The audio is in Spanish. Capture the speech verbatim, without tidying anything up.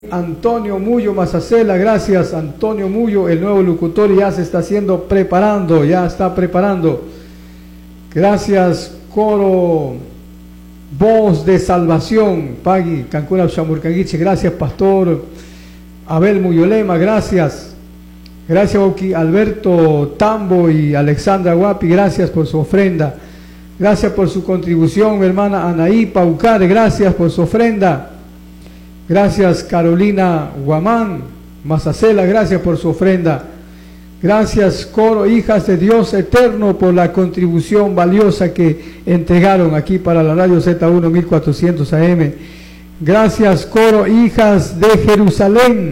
Antonio Mullo Mazacela, gracias Antonio Mullo, el nuevo locutor ya se está haciendo, preparando, ya está preparando. Gracias Coro Voz de Salvación, Pagui, Cancún, Chamurcanguiche, gracias Pastor Abel Muyolema, gracias. Gracias Alberto Tambo y Alexandra Guapi, gracias por su ofrenda. Gracias por su contribución, mi hermana Anaí Paucar, gracias por su ofrenda. Gracias Carolina Guamán Mazacela, gracias por su ofrenda. Gracias Coro Hijas de Dios Eterno por la contribución valiosa que entregaron aquí para la radio Z uno mil cuatrocientos A M. Gracias Coro Hijas de Jerusalén.